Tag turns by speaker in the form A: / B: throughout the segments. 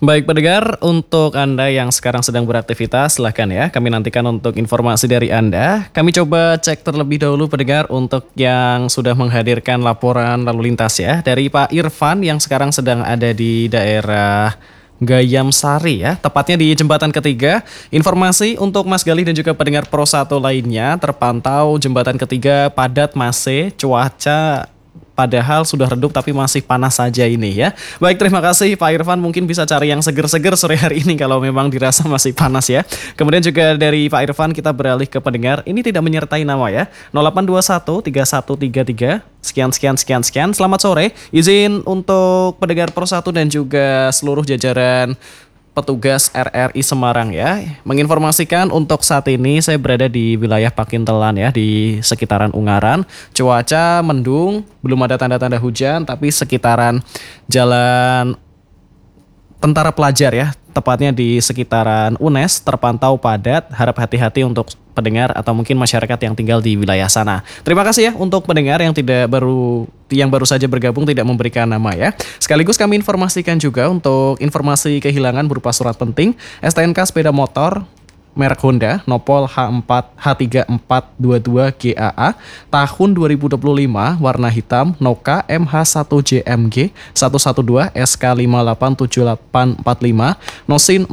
A: Baik pendengar, untuk Anda yang sekarang sedang beraktivitas, silahkan ya, kami nantikan untuk informasi dari Anda. Kami coba cek terlebih dahulu pendengar untuk yang sudah menghadirkan laporan lalu lintas ya, dari Pak Irfan yang sekarang sedang ada di daerah Gayam Sari ya, tepatnya di jembatan ketiga. Informasi untuk Mas Galih dan juga pendengar Pro 1 lainnya, terpantau jembatan ketiga padat masih, cuaca padahal sudah redup tapi masih panas saja ini ya. Baik, terima kasih Pak Irfan, mungkin bisa cari yang seger-seger sore hari ini kalau memang dirasa masih panas ya. Kemudian juga dari Pak Irfan kita beralih ke pendengar, ini tidak menyertai nama ya. 0821 3133 sekian. Selamat sore. Izin untuk pendengar Pro 1 dan juga seluruh jajaran petugas RRI Semarang ya, menginformasikan untuk saat ini saya berada di wilayah Pakintelan ya, di sekitaran Ungaran. Cuaca mendung, belum ada tanda-tanda hujan, tapi sekitaran jalan Tentara Pelajar ya, tepatnya di sekitaran UNES terpantau padat. Harap hati-hati untuk pendengar atau mungkin masyarakat yang tinggal di wilayah sana. Terima kasih ya untuk pendengar yang baru saja bergabung tidak memberikan nama ya. Sekaligus kami informasikan juga untuk informasi kehilangan berupa surat penting STNK sepeda motor merek Honda Nopol H3422 GAA tahun 2025 warna hitam Noka MH1JMG 112 SK587845 Nosin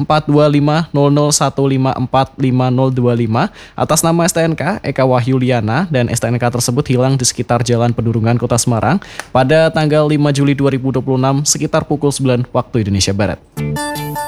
A: 4250015455025 atas nama STNK Eka Wahyuliana, dan STNK tersebut hilang di sekitar Jalan Pedurungan Kota Semarang pada tanggal 5 Juli 2026 sekitar pukul 9 waktu Indonesia Barat.